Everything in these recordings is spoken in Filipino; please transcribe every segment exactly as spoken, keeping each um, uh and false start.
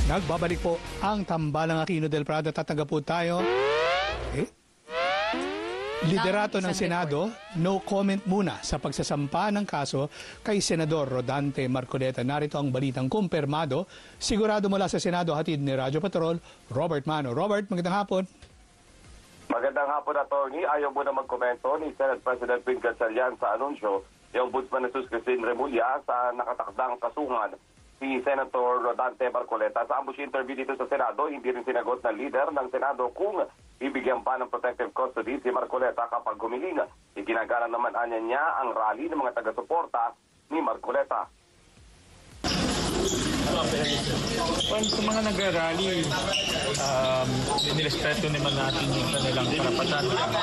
Nagbabalik po ang tambalang Aquino del Prado. Tatanggap po tayo. Eh? Liderato ng Senado, no comment muna sa pagsasampa ng kaso kay Senador Rodante Marcoleta. Narito ang balitang kumpirmado. Sigurado mula sa Senado, hatid ni Radyo Patrol, Robert Mano. Robert, magandang hapon. Magandang hapon, attorney. Ayaw mo na magkomento ni Senate President Ping Gatchalian sa anunsyo yung Ombudsman na Christine Remulla sa nakatakdang kasuhan si Senator Rodante Marcoleta. Sa ambush interview dito sa Senado, hindi rin sinagot ng leader ng Senado kung bibigyan pa ng protective custody si Marcoleta kapag gumiling. Iginagalang naman anya niya ang rally ng mga taga-suporta ni Marcoleta. Well, sa mga nag-rally, um, nirespeto naman natin yung kanilang karapatan.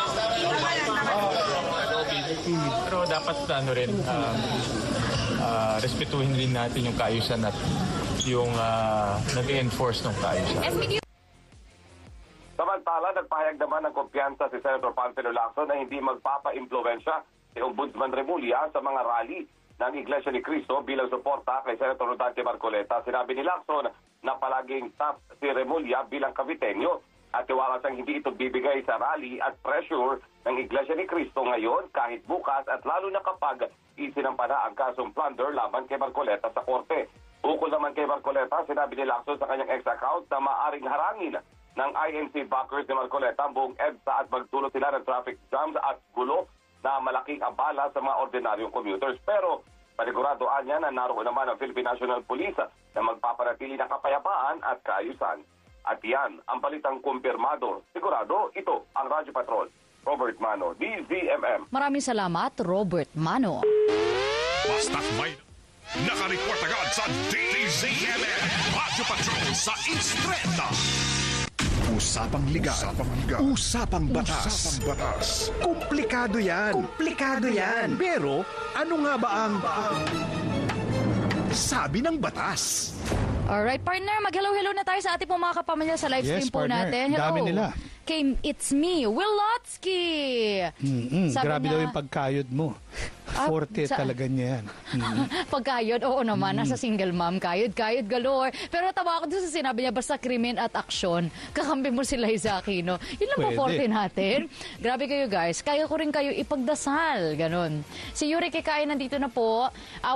Pero dapat ano rin, um, uh, respetuhin rin natin yung kaayusan at yung uh, nag-enforce ng kaayusan. Samantala, nagpahayag naman ng kumpiyansa si Senator Panfilo Lacson na hindi magpapa-impluwensya si Ombudsman Remulla sa mga rally ng Iglesia ni Cristo bilang suporta kay Senator Rodante Marcoleta. Sinabi ni Lacson na palaging top si Remulla bilang Caviteño at tiwala siyang hindi ito bibigay sa rally at pressure ng Iglesia ni Cristo ngayon kahit bukas at lalo na kapag isinampa na ang kasong plunder laban kay Marcoleta sa korte. Ukol naman kay Marcoleta, sinabi ni Lacson sa kanyang ex-account na maaring harangin ng I N C backers ni Marcoleta ang buong EDSA at magdulot sila ng traffic jams at gulo na malaking abala sa mga ordinaryong commuters. Pero paniguradoan niya na naroon naman ang Philippine National Police na magpapanatili ng kapayapaan at kaayusan. At yan ang balitang kumpirmado. Sigurado, ito ang Radyo Patrol. Robert Mano, D Z M M. Maraming salamat, Robert Mano. Basta't may nakareport agad sa D Z M M. Radyo Patrol sa Instreta. Usapang ligal. Usapang ligal. Usapang batas. Usapang batas. Komplikado yan. Komplikado yan. Pero, ano nga ba ang sabi ng batas? Alright, partner, mag-hello-hello na tayo sa ating pong mga kapamilya sa live stream Yes, po partner. natin. Hello. Dami nila. Kay It's Me, Willotsky. Mm-mm, Sabi grabe niya- daw yung pagkayod mo. Ah, Forte sa- talaga niya yan. Mm. Pagkayod, oo naman, nasa single mom, kayod, kayod galore. Pero tawa ako doon sa sinabi niya, basta krimen at aksyon, kakampi mo sila sa Aquino. Yun lang po Pwede. forte natin. Grabe kayo guys, kaya ko rin kayo ipagdasal, ganun. Si Yuri Kikay nandito na po. Ah,